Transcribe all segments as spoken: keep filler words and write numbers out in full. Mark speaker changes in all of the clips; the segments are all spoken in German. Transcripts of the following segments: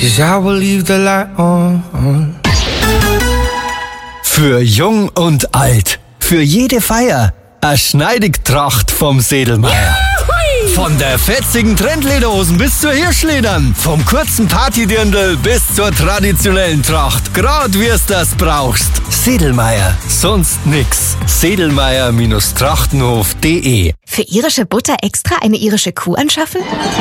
Speaker 1: 'cause I will leave the light on.
Speaker 2: Für jung und alt, für jede Feier, a Schneidigtracht vom Sedlmeier. Von der fetzigen Trendlederhosen bis zur Hirschledern, vom kurzen Partydirndl bis zur traditionellen Tracht, grad wie's das brauchst. Sedlmeier, sonst nix. sedlmeier Trachtenhof punkt de.
Speaker 3: Für irische Butter extra eine irische Kuh anschaffen?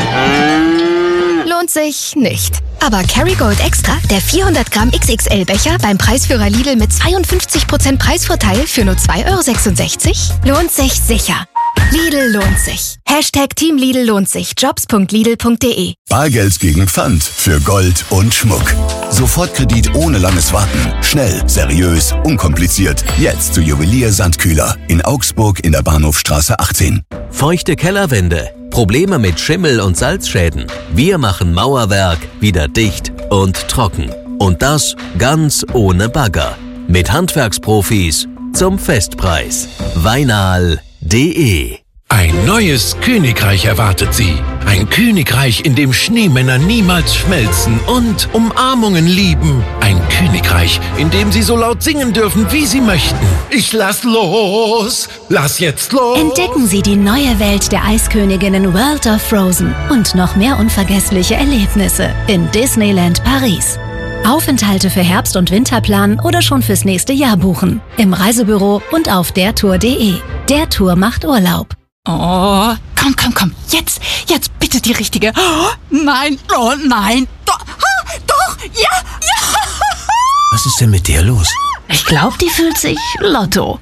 Speaker 3: Lohnt sich nicht. Aber Kerrygold Extra, der vierhundert Gramm X X L-Becher beim Preisführer Lidl mit zweiundfünfzig Prozent Preisvorteil für nur zwei Euro sechsundsechzig, lohnt sich sicher. Lidl lohnt sich. Hashtag Team Lidl lohnt sich. Jobs punkt lidl punkt de.
Speaker 4: Bargeld gegen Pfand für Gold und Schmuck. Sofortkredit ohne langes Warten. Schnell, seriös, unkompliziert. Jetzt zu Juwelier Sandkühler in Augsburg in der Bahnhofstraße achtzehn.
Speaker 5: Feuchte Kellerwände, Probleme mit Schimmel und Salzschäden. Wir machen Mauerwerk wieder dicht und trocken. Und das ganz ohne Bagger. Mit Handwerksprofis zum Festpreis. Weinal punkt de.
Speaker 6: Ein neues Königreich erwartet Sie. Ein Königreich, in dem Schneemänner niemals schmelzen und Umarmungen lieben. Ein Königreich, in dem Sie so laut singen dürfen, wie Sie möchten. Ich lass los, lass jetzt los.
Speaker 7: Entdecken Sie die neue Welt der Eisköniginnen World of Frozen und noch mehr unvergessliche Erlebnisse in Disneyland Paris. Aufenthalte für Herbst- und Winterplan oder schon fürs nächste Jahr buchen. Im Reisebüro und auf der tour punkt de. Der Tour macht Urlaub.
Speaker 8: Oh, komm, komm, komm. Jetzt, jetzt bitte die richtige. Oh, nein, oh nein. Doch, ah, doch, ja, ja.
Speaker 2: Was ist denn mit dir los?
Speaker 8: Ich glaube, die fühlt sich Lotto.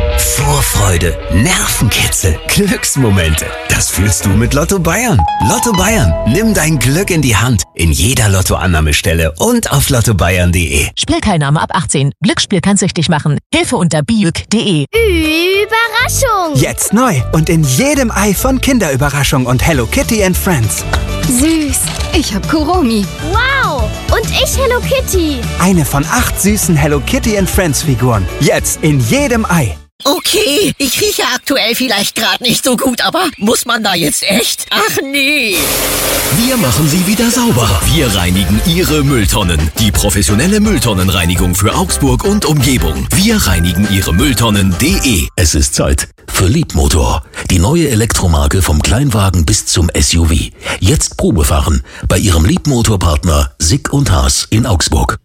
Speaker 2: Vorfreude, Nervenkitzel, Glücksmomente. Das fühlst du mit Lotto Bayern. Lotto Bayern, nimm dein Glück in die Hand. In jeder Lottoannahmestelle und auf lotto bayern punkt de.
Speaker 9: Spielteilnahme ab achtzehn. Glücksspiel kann süchtig machen. Hilfe unter biuk punkt de.
Speaker 10: Überraschung!
Speaker 11: Jetzt neu und in jedem Ei von Kinderüberraschung und Hello Kitty and Friends.
Speaker 3: Süß. Ich hab Kuromi.
Speaker 10: Wow! Und ich Hello Kitty.
Speaker 11: Eine von acht süßen Hello Kitty and Friends Figuren. Jetzt in jedem Ei.
Speaker 12: Okay, ich rieche aktuell vielleicht gerade nicht so gut, aber muss man da jetzt echt? Ach nee.
Speaker 13: Wir machen sie wieder sauber. Wir reinigen Ihre Mülltonnen. Die professionelle Mülltonnenreinigung für Augsburg und Umgebung. Wir reinigen Ihre Mülltonnen punkt de.
Speaker 14: Es ist Zeit für Liebmotor. Die neue Elektromarke vom Kleinwagen bis zum S U V. Jetzt Probefahren bei Ihrem Liebmotorpartner Sick und Haas in Augsburg.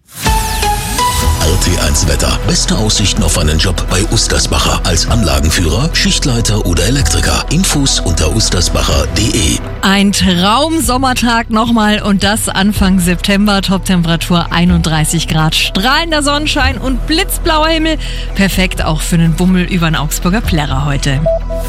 Speaker 14: R T eins Wetter. Beste Aussichten auf einen Job bei Ustersbacher. Als Anlagenführer, Schichtleiter oder Elektriker. Infos unter ustersbacher punkt de.
Speaker 15: Ein Traum-Sommertag nochmal und das Anfang September. Toptemperatur einunddreißig Grad. Strahlender Sonnenschein und blitzblauer Himmel. Perfekt auch für einen Bummel über den Augsburger Plärrer heute.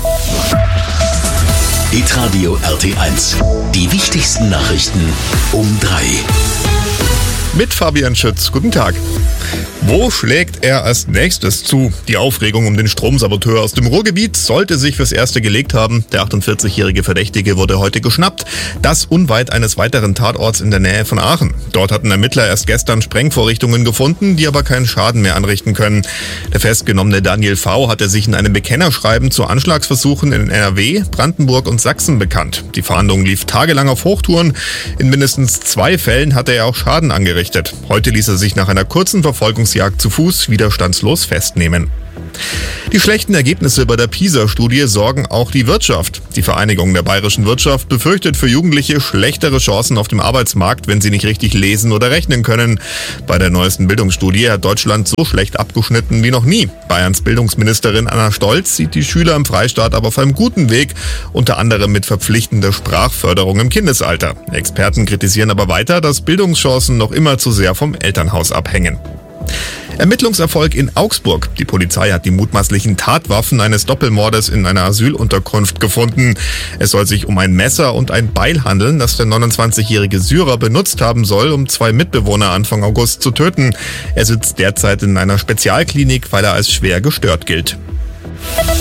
Speaker 14: Hitradio R T eins. Die wichtigsten Nachrichten um drei.
Speaker 16: Mit Fabian Schütz. Guten Tag. Wo schlägt er als nächstes zu? Die Aufregung um den Stromsaboteur aus dem Ruhrgebiet sollte sich fürs Erste gelegt haben. Der achtundvierzigjährige Verdächtige wurde heute geschnappt. Das unweit eines weiteren Tatorts in der Nähe von Aachen. Dort hatten Ermittler erst gestern Sprengvorrichtungen gefunden, die aber keinen Schaden mehr anrichten können. Der festgenommene Daniel V. hatte sich in einem Bekennerschreiben zu Anschlagsversuchen in N R W, Brandenburg und Sachsen bekannt. Die Fahndung lief tagelang auf Hochtouren. In mindestens zwei Fällen hatte er auch Schaden angerichtet. Heute ließ er sich nach einer kurzen Verfolgungsjagd zu Fuß widerstandslos festnehmen. Die schlechten Ergebnisse bei der PISA-Studie sorgen auch die Wirtschaft. Die Vereinigung der bayerischen Wirtschaft befürchtet für Jugendliche schlechtere Chancen auf dem Arbeitsmarkt, wenn sie nicht richtig lesen oder rechnen können. Bei der neuesten Bildungsstudie hat Deutschland so schlecht abgeschnitten wie noch nie. Bayerns Bildungsministerin Anna Stolz sieht die Schüler im Freistaat aber auf einem guten Weg, unter anderem mit verpflichtender Sprachförderung im Kindesalter. Experten kritisieren aber weiter, dass Bildungschancen noch immer zu sehr vom Elternhaus abhängen. Ermittlungserfolg in Augsburg. Die Polizei hat die mutmaßlichen Tatwaffen eines Doppelmordes in einer Asylunterkunft gefunden. Es soll sich um ein Messer und ein Beil handeln, das der neunundzwanzigjährige Syrer benutzt haben soll, um zwei Mitbewohner Anfang August zu töten. Er sitzt derzeit in einer Spezialklinik, weil er als schwer gestört gilt.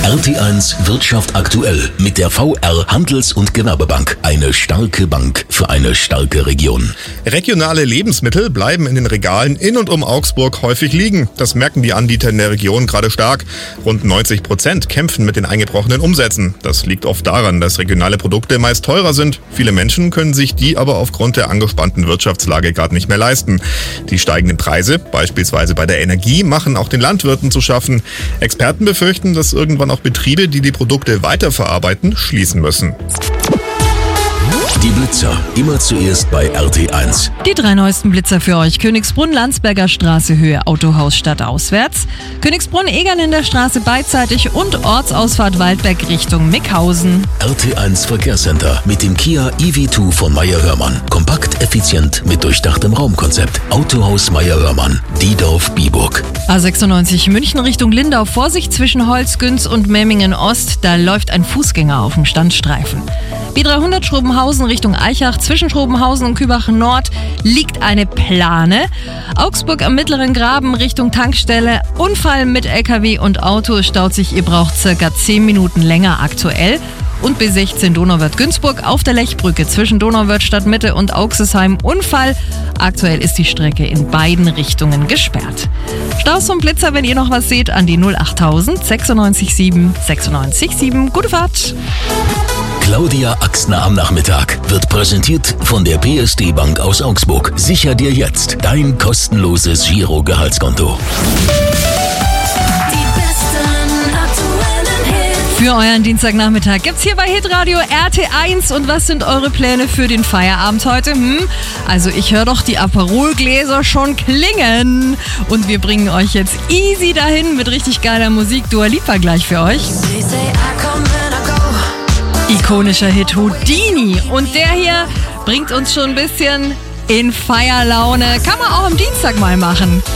Speaker 14: R T eins Wirtschaft aktuell mit der V R Handels- und Gewerbebank. Eine starke Bank für eine starke Region.
Speaker 16: Regionale Lebensmittel bleiben in den Regalen in und um Augsburg häufig liegen. Das merken die Anbieter in der Region gerade stark. Rund neunzig Prozent kämpfen mit den eingebrochenen Umsätzen. Das liegt oft daran, dass regionale Produkte meist teurer sind. Viele Menschen können sich die aber aufgrund der angespannten Wirtschaftslage gerade nicht mehr leisten. Die steigenden Preise, beispielsweise bei der Energie, machen auch den Landwirten zu schaffen. Experten befürchten, dass irgendwann auch Betriebe, die die Produkte weiterverarbeiten, schließen müssen.
Speaker 14: Die Blitzer, immer zuerst bei R T eins.
Speaker 15: Die drei neuesten Blitzer für euch. Königsbrunn, Landsberger Straße, Höhe Autohaus Stadt auswärts. Königsbrunn, Egerländer Straße beidseitig und Ortsausfahrt Waldberg Richtung Mickhausen.
Speaker 14: R T eins Verkehrscenter mit dem Kia E V zwei von Meyer-Hörmann. Kompakt, effizient mit durchdachtem Raumkonzept. Autohaus Meyer-Hörmann, Diedorf-Biburg.
Speaker 15: A sechsundneunzig München Richtung Lindau. Vorsicht zwischen Holzgünz und Memmingen Ost. Da läuft ein Fußgänger auf dem Standstreifen. B dreihundert Schrobenhausen Richtung Eichach, zwischen Schrobenhausen und Kübach Nord liegt eine Plane. Augsburg am Mittleren Graben Richtung Tankstelle. Unfall mit L K W und Auto, staut sich, ihr braucht circa zehn Minuten länger aktuell. Und B sechzehn Donauwörth-Günzburg auf der Lechbrücke zwischen Donauwörth Stadtmitte und Auxesheim Unfall. Aktuell ist die Strecke in beiden Richtungen gesperrt. Staus vom Blitzer, wenn ihr noch was seht, an die null achttausend sechsundneunzig sieben sechsundneunzig sieben. Gute Fahrt!
Speaker 14: Claudia Axner am Nachmittag wird präsentiert von der P S D Bank aus Augsburg. Sicher dir jetzt dein kostenloses Giro-Gehaltskonto.
Speaker 15: Für euren Dienstagnachmittag gibt's hier bei Hitradio R T eins. Und was sind eure Pläne für den Feierabend heute? Hm? Also ich höre doch die Aperol-Gläser schon klingen. Und wir bringen euch jetzt easy dahin mit richtig geiler Musik. Dua Lipa gleich für euch. Ikonischer Hit Houdini. Und der hier bringt uns schon ein bisschen in Feierlaune. Kann man auch am Dienstag mal machen.